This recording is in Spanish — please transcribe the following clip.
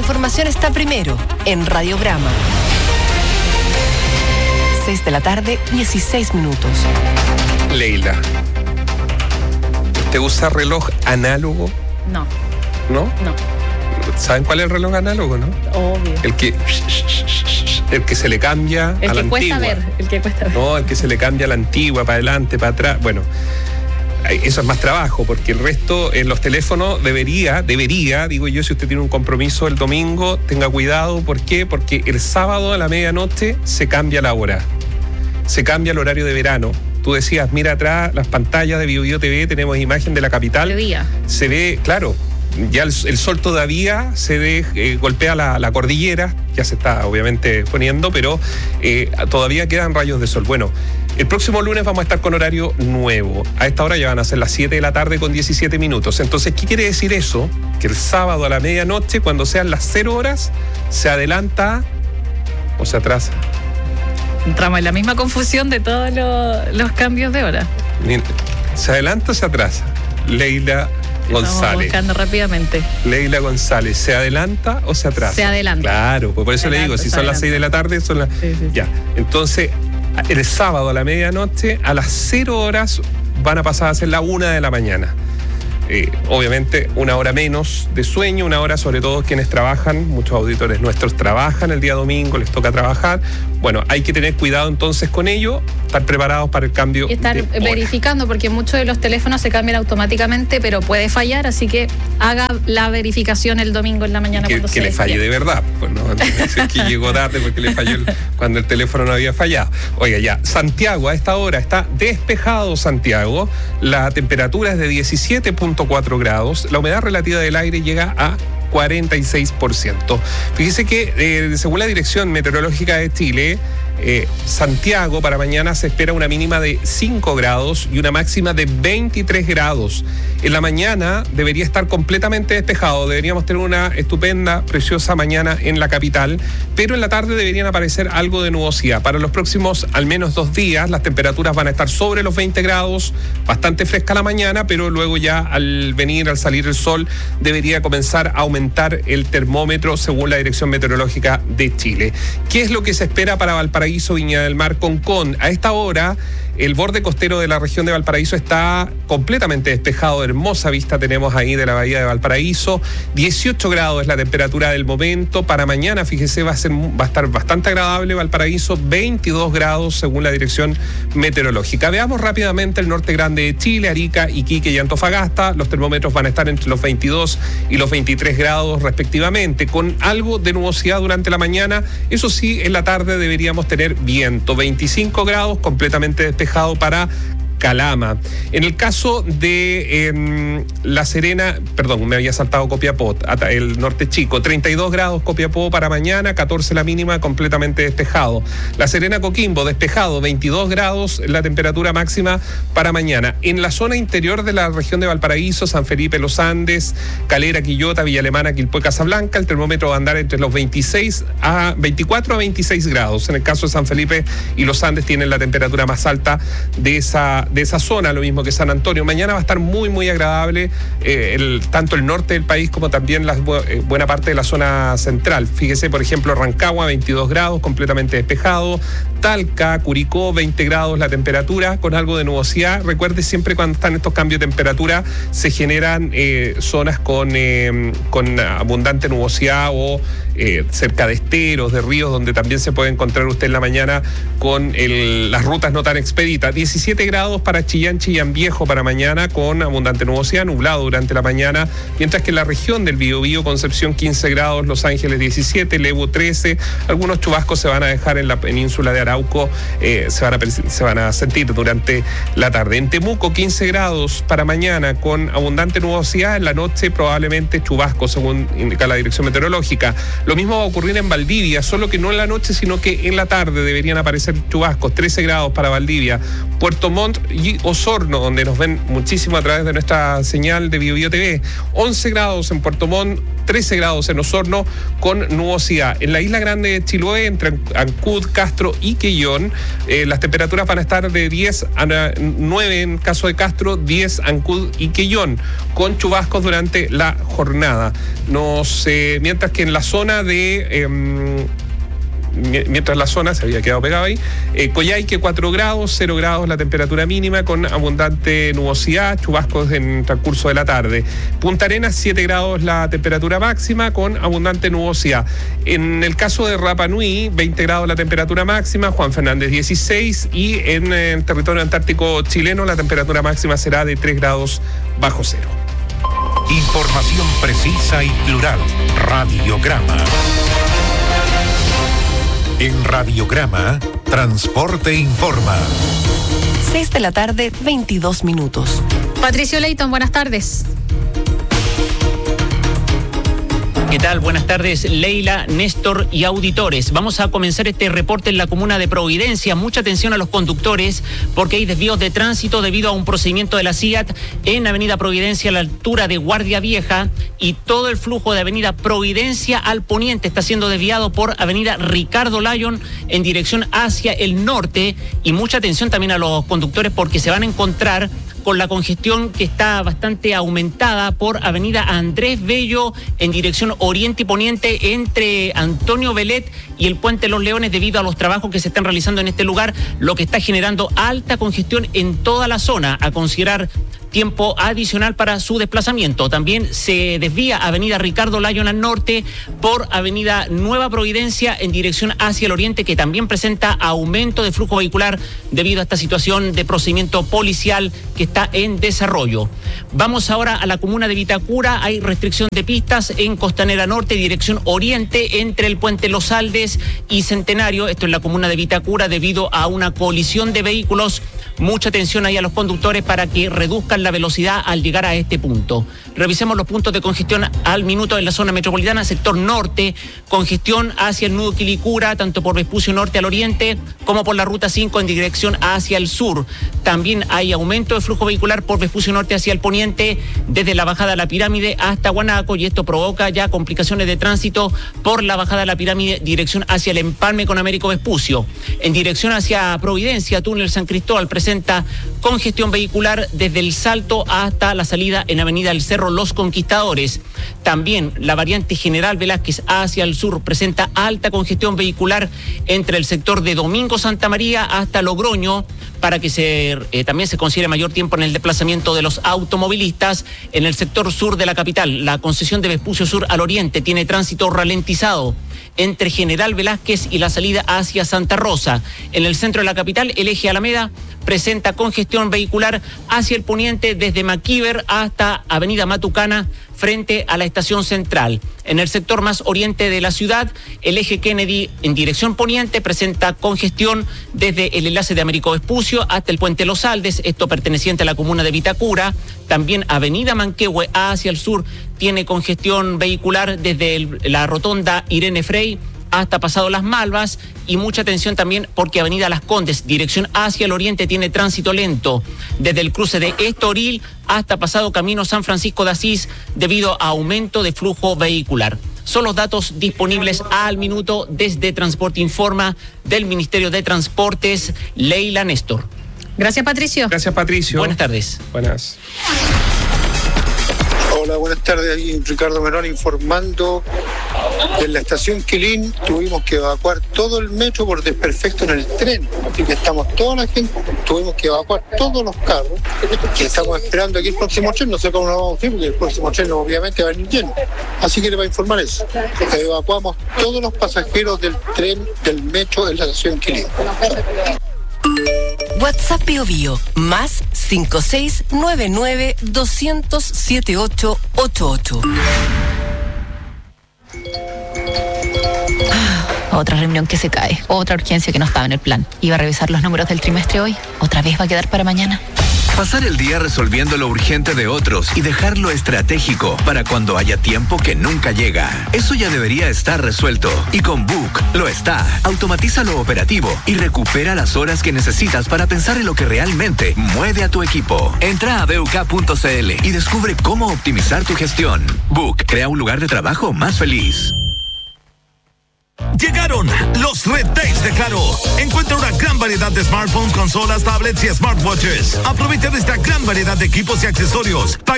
información está primero en Radiograma. 6 de la tarde, 16 minutos. Leila, ¿usted usa reloj análogo? No. ¿No? No. ¿Saben cuál es el reloj análogo, no? Obvio. El que se le cambia a la antigua. El que cuesta ver. No, el que se le cambia a la antigua, para adelante, para atrás. Bueno, eso es más trabajo, porque el resto en los teléfonos debería, digo yo, si usted tiene un compromiso el domingo, tenga cuidado. ¿Por qué? Porque el sábado a la medianoche se cambia la hora. Se cambia el horario de verano. Tú decías, mira atrás las pantallas de BioBio TV, tenemos imagen de la capital. Se ve, claro, ya el sol todavía golpea la cordillera, ya se está obviamente poniendo, pero todavía quedan rayos de sol. Bueno, el próximo lunes vamos a estar con horario nuevo. A esta hora ya van a ser las 7 de la tarde con 17 minutos. Entonces, ¿qué quiere decir eso? Que el sábado a la medianoche, cuando sean las 0 horas, se adelanta o se atrasa. Entramos en la misma confusión de todos los cambios de hora. ¿Se adelanta o se atrasa? Leila González. Estamos buscando rápidamente. Leila González, ¿se adelanta o se atrasa? Se adelanta. Claro, pues por eso le digo, si son las 6 de la tarde, son las... Sí. Ya, entonces, el sábado a la medianoche, a las 0 horas, van a pasar a ser la 1 de la mañana. Obviamente, una hora menos de sueño, una hora sobre todo quienes trabajan, muchos auditores nuestros trabajan el día domingo, les toca trabajar. Bueno, hay que tener cuidado entonces con ello, estar preparados para el cambio. Y estar verificando, porque muchos de los teléfonos se cambian automáticamente, pero puede fallar, así que haga la verificación el domingo en la mañana cuando se que le falle de verdad, pues no decir que llegó tarde porque le falló cuando el teléfono no había fallado. Oiga, ya, Santiago a esta hora está despejado. Santiago, la temperatura es de 17.4 grados, la humedad relativa del aire llega a 46%. Fíjese que según la Dirección Meteorológica de Chile, Santiago para mañana se espera una mínima de 5 grados y una máxima de 23 grados. En la mañana debería estar completamente despejado, deberíamos tener una estupenda, preciosa mañana en la capital, pero en la tarde deberían aparecer algo de nubosidad. Para los próximos al menos 2 días las temperaturas van a estar sobre los 20 grados, bastante fresca la mañana, pero luego ya al salir el sol, debería comenzar a aumentar el termómetro según la Dirección Meteorológica de Chile. ¿Qué es lo que se espera para Valparaíso, Viña del Mar, Concón? A esta hora, el borde costero de la región de Valparaíso está completamente despejado, hermosa vista tenemos ahí de la bahía de Valparaíso. 18 grados es la temperatura del momento. Para mañana, fíjese, va a estar bastante agradable Valparaíso, 22 grados según la Dirección Meteorológica. Veamos rápidamente el norte grande de Chile, Arica, Iquique y Antofagasta. Los termómetros van a estar entre los 22 y los 23 grados respectivamente, con algo de nubosidad durante la mañana. Eso sí, en la tarde deberíamos tener viento. 25 grados, completamente despejado para Calama. En el caso de La Serena, perdón, me había saltado Copiapó, el norte chico, 32 grados Copiapó para mañana, 14 la mínima, completamente despejado. La Serena, Coquimbo, despejado, 22 grados la temperatura máxima para mañana. En la zona interior de la región de Valparaíso, San Felipe, Los Andes, Calera, Quillota, Villa Alemana, Quilpué, Casablanca, el termómetro va a andar entre los 24 a 26 grados. En el caso de San Felipe y Los Andes tienen la temperatura más alta de esa zona, lo mismo que San Antonio. Mañana va a estar muy, muy agradable tanto el norte del país como también buena parte de la zona central. Fíjese, por ejemplo, Rancagua, 22 grados, completamente despejado. Talca, Curicó, 20 grados la temperatura, con algo de nubosidad. Recuerde, siempre cuando están estos cambios de temperatura, se generan zonas con abundante nubosidad o cerca de esteros, de ríos, donde también se puede encontrar usted en la mañana con las rutas no tan expeditas. 17 grados para Chillán Viejo para mañana, con abundante nubosidad, nublado durante la mañana, mientras que en la región del Biobío, Concepción 15 grados, Los Ángeles 17, Lebu 13, algunos chubascos se van a dejar en la península de Arauco, se van a sentir durante la tarde. En Temuco 15 grados para mañana, con abundante nubosidad, en la noche probablemente chubascos, según indica la Dirección Meteorológica. Lo mismo va a ocurrir en Valdivia, solo que no en la noche, sino que en la tarde deberían aparecer chubascos, 13 grados para Valdivia. Puerto Montt y Osorno, donde nos ven muchísimo a través de nuestra señal de BioBio TV. 11 grados en Puerto Montt, 13 grados en Osorno con nubosidad. En la Isla Grande de Chiloé, entre Ancud, Castro y Quellón, las temperaturas van a estar de 10 a 9 en caso de Castro, 10 Ancud y Quellón, con chubascos durante la jornada. Mientras que en la zona de... mientras la zona se había quedado pegado ahí, Coyhaique 4 grados, 0 grados la temperatura mínima con abundante nubosidad, chubascos en transcurso de la tarde. Punta Arenas 7 grados la temperatura máxima con abundante nubosidad. En el caso de Rapa Nui 20 grados la temperatura máxima, Juan Fernández 16 y en el territorio antártico chileno la temperatura máxima será de 3 grados bajo cero. Información precisa y plural. Radiograma. En Radiograma, Transporte Informa. 6 de la tarde, 22 minutos. Patricio Leighton, buenas tardes. ¿Qué tal? Buenas tardes, Leila, Néstor y auditores. Vamos a comenzar este reporte en la comuna de Providencia. Mucha atención a los conductores porque hay desvíos de tránsito debido a un procedimiento de la CIAT en Avenida Providencia a la altura de Guardia Vieja, y todo el flujo de Avenida Providencia al poniente está siendo desviado por Avenida Ricardo Lyon en dirección hacia el norte. Y mucha atención también a los conductores porque se van a encontrar con la congestión que está bastante aumentada por Avenida Andrés Bello en dirección oriente y poniente entre Antonio Velet y el Puente Los Leones, debido a los trabajos que se están realizando en este lugar, lo que está generando alta congestión en toda la zona. A considerar tiempo adicional para su desplazamiento. También se desvía Avenida Ricardo Lyon al norte por Avenida Nueva Providencia en dirección hacia el oriente, que también presenta aumento de flujo vehicular debido a esta situación de procedimiento policial que está en desarrollo. Vamos ahora a la comuna de Vitacura. Hay restricción de pistas en Costanera Norte, dirección oriente, entre el puente Los Aldes y Centenario. Esto en la comuna de Vitacura debido a una colisión de vehículos. Mucha atención ahí a los conductores para que reduzcan la velocidad al llegar a este punto. Revisemos los puntos de congestión al minuto en la zona metropolitana. Sector norte, congestión hacia el nudo Quilicura, tanto por Vespucio Norte al oriente como por la ruta 5 en dirección hacia el sur. También hay aumento de flujo vehicular por Vespucio Norte hacia el poniente, desde la bajada a la Pirámide hasta Guanaco, y esto provoca ya complicaciones de tránsito por la bajada a la Pirámide, dirección hacia el empalme con Américo Vespucio. En dirección hacia Providencia, túnel San Cristóbal presenta congestión vehicular desde el Salto hasta la salida en Avenida El Cerro Los Conquistadores. También la variante General Velázquez hacia el sur presenta alta congestión vehicular entre el sector de Domingo Santa María hasta Logroño, para que también se considere mayor tiempo en el desplazamiento de los automovilistas. En el sector sur de la capital, la concesión de Vespucio Sur al oriente tiene tránsito ralentizado entre General Velázquez y la salida hacia Santa Rosa. En el centro de la capital, el eje Alameda presenta congestión vehicular hacia el poniente desde Maquíver hasta Avenida Matucana frente a la estación central. En el sector más oriente de la ciudad, el eje Kennedy en dirección poniente presenta congestión desde el enlace de Américo Vespucio hasta el puente Los Aldes, esto perteneciente a la comuna de Vitacura. También Avenida Manquehue hacia el sur tiene congestión vehicular desde la rotonda Irene Frey hasta pasado Las Malvas, y mucha atención también porque Avenida Las Condes, dirección hacia el oriente, tiene tránsito lento desde el cruce de Estoril hasta pasado Camino San Francisco de Asís debido a aumento de flujo vehicular. Son los datos disponibles al minuto desde Transporte Informa del Ministerio de Transportes. Leila, Néstor. Gracias, Patricio. Gracias, Patricio. Buenas tardes. Buenas. Hola, buenas tardes. Aquí Ricardo Menor informando. En la estación Quilín tuvimos que evacuar todo el metro por desperfecto en el tren. Así que estamos toda la gente, tuvimos que evacuar todos los carros. Y estamos esperando aquí el próximo tren. No sé cómo nos vamos a ir porque el próximo tren obviamente va a venir lleno. Así que le va a informar eso. Evacuamos todos los pasajeros del tren del metro en la estación Quilín. WhatsApp BioBio más 5699 200 7888. Otra reunión que se cae, otra urgencia que no estaba en el plan. Iba a revisar los números del trimestre hoy, otra vez va a quedar para mañana. Pasar el día resolviendo lo urgente de otros y dejar lo estratégico para cuando haya tiempo que nunca llega. Eso ya debería estar resuelto. Y con Book lo está. Automatiza lo operativo y recupera las horas que necesitas para pensar en lo que realmente mueve a tu equipo. Entra a BUK.cl y descubre cómo optimizar tu gestión. Book crea un lugar de trabajo más feliz. Llegaron los Red Days de Claro. Encuentra una gran variedad de smartphones, consolas, tablets y smartwatches. Aprovecha de esta gran variedad de equipos y accesorios. Paga